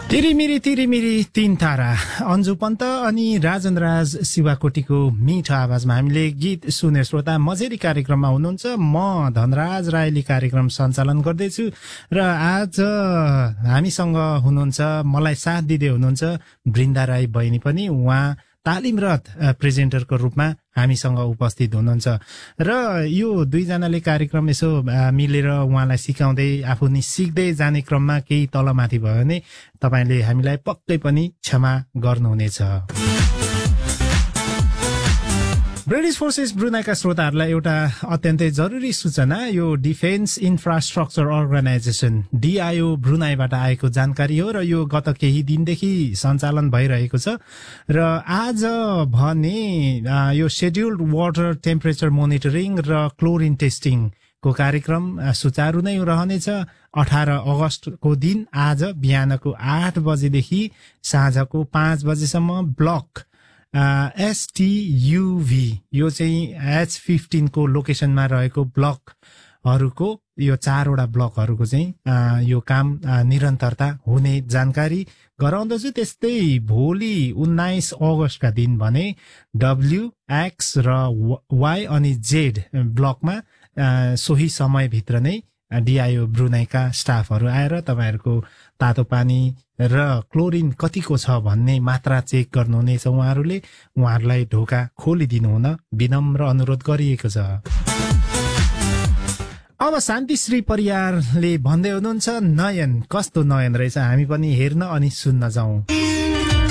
तिरिमिरी तीन तारा अन्जु पन्त अनि राजन राज शिवाकोटीको मिठो आवाजमा हामीले गीत सुने श्रोता मजेरी कार्यक्रममा हुनुहुन्छ। म धनराज रायले कार्यक्रम सञ्चालन गर्दैछु र आज हामीसँग हुनुहुन्छ, मलाई साथ दिँदै हुनुहुन्छ बृन्दा राई बहिनी पनि। उहाँ तालिमरत प्रेजेन्टरको रूपमा हामीसँग उपस्थित हुनुहुन्छ र यो दुईजनाले कार्यक्रम यसो मिलेर उहाँलाई सिकाउँदै आफू नि सिक्दै जाने क्रममा केही तलमाथि भयो भने तपाईले हामीलाई पक्कै पनि क्षमा गर्नुहुनेछ। ब्रिटिश फोर्सेस ब्रुनाईका श्रोताहरूलाई एउटा अत्यन्तै जरुरी सूचना। यो डिफेन्स इन्फ्रास्ट्रक्चर अर्गनाइजेसन DIO ब्रुनाईबाट आएको जानकारी हो र यो गत केही दिनदेखि सञ्चालन भइरहेको छ। र आज भने यो शेड्युल्ड वाटर टेम्परेचर मोनिटरिङ र क्लोरिन टेस्टिङको कार्यक्रम सुचारू नै रहनेछ। 18 अगस्तको दिन आज बिहानको 8 बजेदेखि साँझको 5 बजेसम्म ब्लक STUV यो चाहिँ H15 को लोकेसनमा रहेको ब्लकहरूको यो 4 वटा ब्लकहरूको चाहिँ यो काम निरन्तरता हुने जानकारी गराउँदछु। त्यस्तै भोलि 19 अगस्तका दिन भने W, X र Y अनि Z ब्लकमा सोही समयभित्र नै DIO ब्रुनाईका स्टाफहरू आएर तपाईहरूको तातो पानी र क्लोरिन कतिको छ भन्ने मात्रा चेक गर्नुहुनेछ। उहाँहरूलाई ढोका खोलिदिनु हुन विनम्र अनुरोध गरिएको छ। अब शान्तिश्री परियारले भन्दै हुनुहुन्छ, नयन कस्तो नयन रहेछ, हामी पनि हेर्न अनि सुन्न जाउँ।